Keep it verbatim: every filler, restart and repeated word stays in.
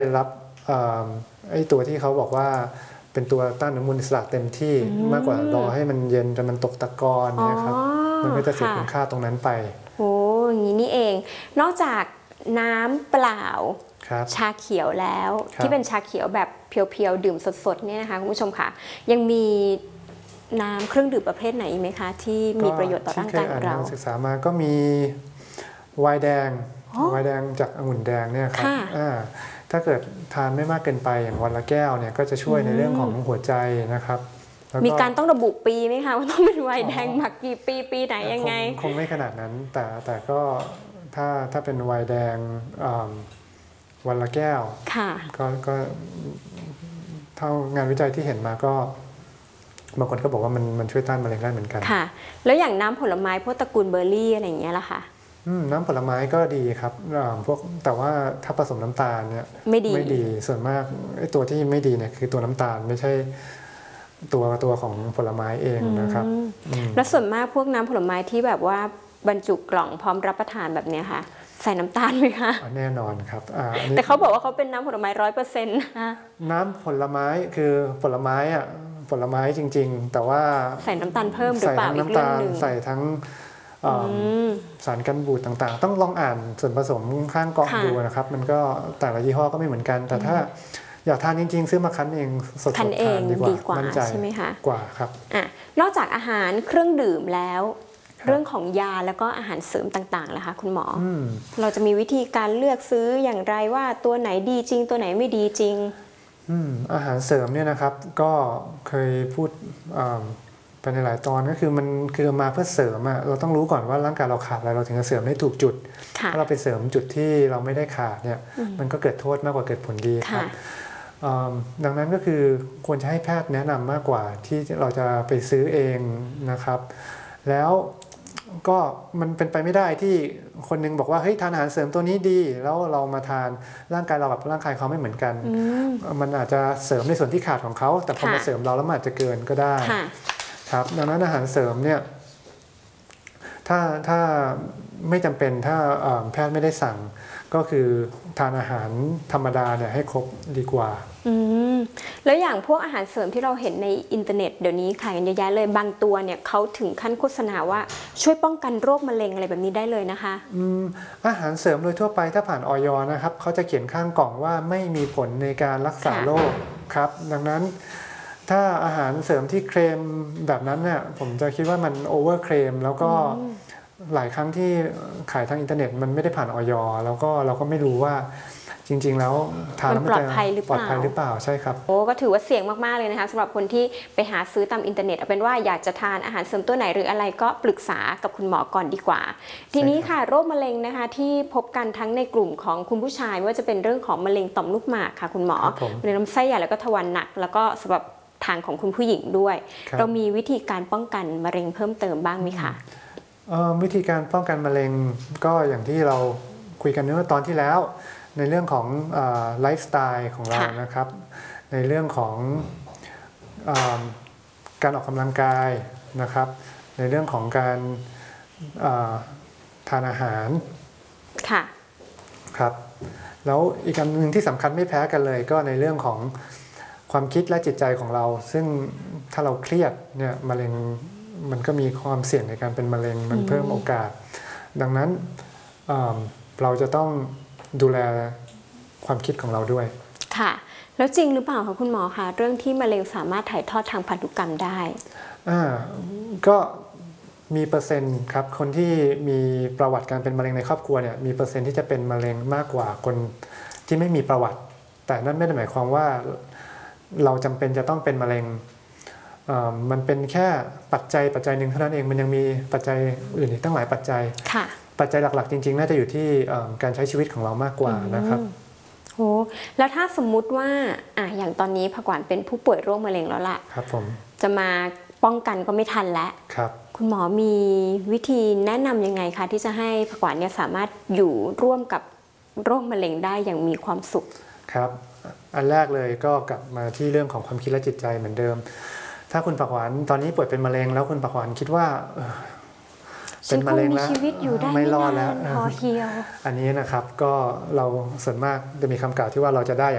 รับไอ้ตัวที่เขาบอกว่าเป็นตัวต้านอนุมูลอิสระเต็มที่มากกว่ารอให้มันเย็นจนมันตกตะกอนเนี่ยครับมันก็จะเสียคุณค่าตรงนั้นไปโอ้อย่างนี้นี่เองนอกจากน้ำเปล่าชาเขียวแล้วที่เป็นชาเขียวแบบเพียวๆดื่มสดๆเนี่ยนะคะคุณผู้ชมค่ะยังมีน้ำเครื่องดื่มประเภทไหนไหมคะที่มีประโยชน์ต่อร่างกายของเราศึกษามาก็มีไวน์แดงไวน์แดงจากองุ่นแดงเนี่ยครับถ้าเกิดทานไม่มากเกินไปอย่างวันละแก้วเนี่ยก็จะช่วยในเรื่องของหัวใจนะครับมีการต้องระบุปีไหมคะว่าต้องเป็นไวน์แดงหมักกี่ปีปีไหนยังไงคงไม่ขนาดนั้นแต่แต่ก็ถ้าถ้าเป็นไวน์แดงวันละแก้วก็ก็เท่างานวิจัยที่เห็นมาก็บางคนก็บอกว่ามันมันช่วยต้านมะเร็งได้เหมือนกันค่ะแล้วอย่างน้ำผลไม้พวกตระกูลเบอร์รี่อะไรอย่างเงี้ยล่ะคะน้ำผลไม้ก็ดีครับพวกแต่ว่าถ้าผสมน้ำตาลเนี่ยไม่ดีไม่ดีส่วนมากไอ้ตัวที่ไม่ดีเนี่ยคือตัวน้ำตาลไม่ใช่ตัวตัวของผลไม้เองนะครับแล้วส่วนมากพวกน้ำผลไม้ที่แบบว่าบรรจุกล่องพร้อมรับประทานแบบนี้ค่ะใส่น้ำตาลไหมคะแน่นอนครับแต่เขาบอกว่าเขาเป็นน้ำผลไม้ร้อยเปอร์เซ็นต์นะน้ำผลไม้คือผลไม้อ่ะผลไม้จริงๆแต่ว่าใส่น้ำตาลเพิ่มหรือเปล่าอีกเรื่องนึงใส่ทั้งสารกันบูดต่างๆต้องลองอ่านส่วนผสมข้างกล่องดูนะครับมันก็แต่ละยี่ห้อก็ไม่เหมือนกันแต่ถ้าอยากทานจริงๆซื้อมาคั้นเองสดๆทานดีกว่าใช่ไหมคะกว่าครับอ่ะนอกจากอาหารเครื่องดื่มแล้วเรื่องของยาแล้วก็อาหารเสริมต่างๆล่ะคะคุณหมอเราจะมีวิธีการเลือกซื้ออย่างไรว่าตัวไหนดีจริงตัวไหนไม่ดีจริงอาหารเสริมเนี่ยนะครับก็เคยพูดไปในหลายตอนก็คือมันคือมาเพื่อเสริมอะเราต้องรู้ก่อนว่าร่างกายเราขาดอะไรเราถึงจะเสริมได้ถูกจุดถ้าเราไปเสริมจุดที่เราไม่ได้ขาดเนี่ยมันก็เกิดโทษมากกว่าเกิดผลดีครับดังนั้นก็คือควรจะให้แพทย์แนะนำมากกว่าที่เราจะไปซื้อเองนะครับแล้วก็มันเป็นไปไม่ได้ที่คนนึงบอกว่าเฮ้ยทานอาหารเสริมตัวนี้ดีแล้วเรามาทานร่างกายเรากับร่างกายเขาไม่เหมือนกันมันอาจจะเสริมในส่วนที่ขาดของเขาแต่พอมาเสริมเราแล้วมันอาจจะเกินก็ได้ครับดังนั้นอาหารเสริมเนี่ยถ้าถ้าไม่จำเป็นถ้าแพทย์ไม่ได้สั่งก็คือทานอาหารธรรมดาเนี่ยให้ครบดีกว่าอืมแล้วอย่างพวกอาหารเสริมที่เราเห็นในอินเทอร์เน็ตเดี๋ยวนี้ขายกันเยอะแยะเลยบางตัวเนี่ยเขาถึงขั้นโฆษณาว่าช่วยป้องกันโรคมะเร็งอะไรแบบนี้ได้เลยนะคะอืมอาหารเสริมโดยทั่วไปถ้าผ่านอย.นะครับเขาจะเขียนข้างกล่องว่าไม่มีผลในการรักษาโรคครับดังนั้นถ้าอาหารเสริมที่เคลมแบบนั้นเนี่ยผมจะคิดว่ามันโอเวอร์เคลมแล้วก็หลายครั้งที่ขายทางอินเทอร์เน็ตมันไม่ได้ผ่านอย.แล้วก็เราก็ไม่รู้ว่าจริงๆแล้วทานแล้วมันปลอดภัยหรือเปล่าปลอดภัยหรือเปล่าใช่ครับโอ้ก็ถือว่าเสี่ยงมากๆเลยนะคะสำหรับคนที่ไปหาซื้อตามอินเทอร์เน็ตเอาเป็นว่าอยากจะทานอาหารเสริมตัวไหนหรืออะไรก็ปรึกษากับคุณหมอก่อนดีกว่าทีนี้ค่ะโรคมะเร็งนะคะที่พบกันทั้งในกลุ่มของคุณผู้ชายไม่ว่าจะเป็นเรื่องของมะเร็งต่อมลูกหมากค่ะคุณหมอมะเร็งลำไส้ใหญ่แล้วก็ทวารหนักแล้วก็สำหรับทางของคุณผู้หญิงด้วยเรามีวิธีการป้องกันมะเร็งเพิ่มเติมบ้างไหมคะวิธีการป้องกันมะเร็งก็อย่างที่เราคุยกันเมื่อตอนที่แล้วในเรื่องของไลฟ์สไตล์ของเรานะครับในเรื่องของการออกกำลังกายนะครับในเรื่องของการทานอาหารค่ะครับแล้วอีกอันหนึ่งที่สำคัญไม่แพ้กันเลยก็ในเรื่องของความคิดและจิตใจของเราซึ่งถ้าเราเครียดเนี่ยมะเร็งมันก็มีความเสี่ยงในการเป็นมะเร็งมันเพิ่มโอกาสดังนั้นเราจะต้องดูแลความคิดของเราด้วยค่ะแล้วจริงหรือเปล่าคะคุณหมอคะเรื่องที่มะเร็งสามารถถ่ายทอดทางพันธุกรรมได้อ่าก็มีเปอร์เซ็นต์ครับคนที่มีประวัติการเป็นมะเร็งในครอบครัวเนี่ยมีเปอร์เซ็นต์ที่จะเป็นมะเร็งมากกว่าคนที่ไม่มีประวัติแต่นั่นไม่ได้หมายความว่าเราจำเป็นจะต้องเป็นมะเร็งมันเป็นแค่ปัจจัยปัจจัยหนึ่งเท่านั้นเองมันยังมีปัจจัยอื่นอีกตั้งหลายปัจจัยปัจจัยหลักๆจริงๆน่าจะอยู่ที่การใช้ชีวิตของเรามากกว่านะครับโอ้แล้วถ้าสมมุติว่าอ่ะอย่างตอนนี้ผักหวานเป็นผู้ป่วยโรคมะเร็งแล้วล่ะครับผมจะมาป้องกันก็ไม่ทันแล้วครับคุณหมอมีวิธีแนะนำยังไงคะที่จะให้ผักหวานเนี่ยสามารถอยู่ร่วมกับโรคมะเร็งได้อย่างมีความสุขครับอันแรกเลยก็กลับมาที่เรื่องของความคิดและจิตใจเหมือนเดิมถ้าคุณผักหวานตอนนี้ป่วยเป็นมะเร็งแล้วคุณผักหวานคิดว่าเป็นมะเร็งแล้วไม่รอดแล้วอันนี้นะครับก็เราส่วนมากจะมีคำกล่าวที่ว่าเราจะได้